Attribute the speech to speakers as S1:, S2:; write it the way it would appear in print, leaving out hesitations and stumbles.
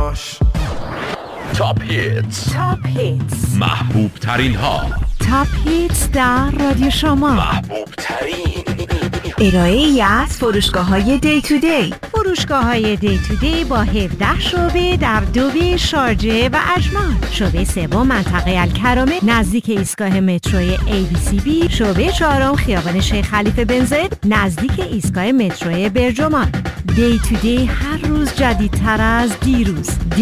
S1: براش.
S2: تاپ هیتس، محبوب ترین ها.
S3: تاپ هیتس در رادیو شما.
S2: محبوب ترین
S3: ارائه‌ای از فروشگاه‌های دی تو دی. فروشگاه‌های دی تو دی با 17 شعبه در دوبی، شارجه و اجمان. شعبه سوم منطقه الکرامه نزدیک ایستگاه متروی ABCB. شعبه چهارم خیابان شیخ خلیفه بن زاید نزدیک ایستگاه متروی برجمان. دی تو دی هر روز جدیدتر از دیروز.